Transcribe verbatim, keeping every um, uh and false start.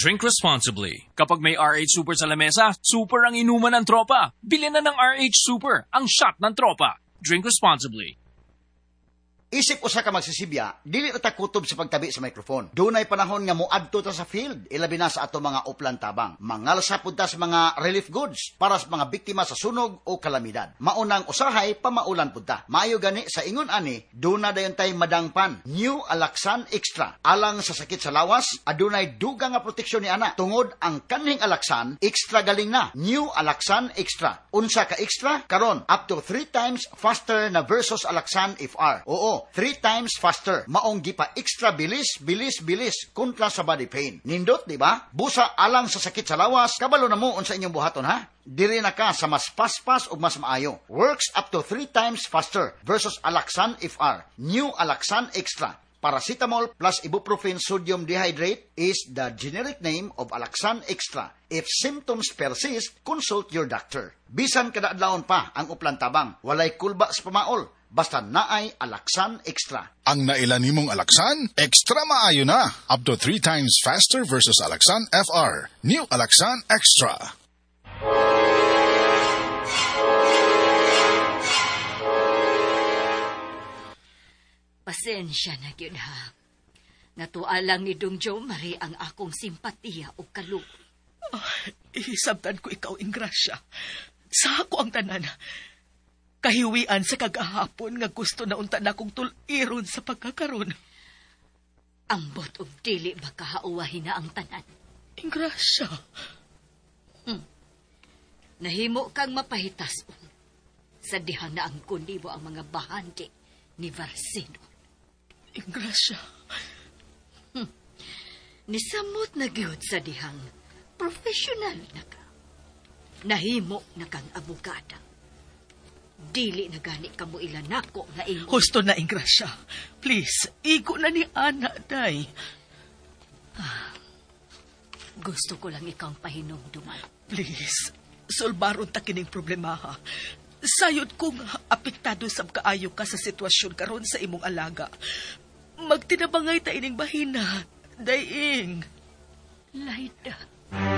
Drink responsibly. Kapag may R H Super sa lamesa, super ang inuman ng tropa. Bilhin na ng R H Super, ang shot ng tropa. Drink responsibly. Isip usa ka magsisibya, dili ta kutob sa pagtabi sa microphone. Dunay panahon nga moadto ta sa field, ilabi na sa ato mga uplan tabang. Mangalsa pud ta sa mga relief goods para sa mga biktima sa sunog o kalamidad. Maunang usahay pamaulan pud ta. Maayo gani sa ingon ani, duna dayon tay madangpan. New Alaxan Extra. Alang sa sakit sa lawas, adunay dugang nga proteksyon ni ana. Tungod ang kanhing Alaxan, extra galing na. New Alaxan Extra. Unsa ka extra? Karon up to three times faster na versus Alaxan F R. Oo, three times faster. Maong gipa extra bilis, bilis, bilis kontra sa body pain. Nindot, di ba? Busa alang sa sakit sa lawas, kabalo na mo unsa inyong buhaton ha? Diri na ka sa mas paspas o mas maayo. Works up to three times faster versus Alaxan F R. New Alaxan Extra. Paracetamol plus ibuprofen sodium dehydrate is the generic name of Alaxan Extra. If symptoms persist, consult your doctor. Bisan kada adlawon pa ang uplan tabang, walay kulba sa pamaol. Basta naay Alaxan Extra. Ang naila nimong Alaxan, extra maayo na. Up to three times faster versus Alaxan F R. New Alaxan Extra. Pasensya na gyud ha. Natuwa lang ni Dong Jo Marie ang akong simpatiya o kalug. Oh, isabtan ko ikaw, Ingrasya. Sa ako ang tanan. Kahiwian sa kagahapon nga gusto na unta na kong tuliron sa pagkakaroon. Ambot og dili ba kahauwahin na ang tanan? Ingrasya. Hmm. Nahimo kang mapahitas sa dihang na ang kundi mo ang mga bahandi ni Varsino. Ingrasya. Hmm. Nisamot na gyud sa dihang professional na ka. Nahimo na kang abogada. Dili na gani ka mo ilanako nga imo. Husto na, Ingrasya. Please, igo na ni Ana, day. Ah, gusto ko lang ikaw pahinumduman. Please, sulbaron ta kining problema ha. Sayod kong apektado sab kaayo ka sa sitwasyon karon sa imong alaga. Magtinabangay ta ining bahina, daying. Laida.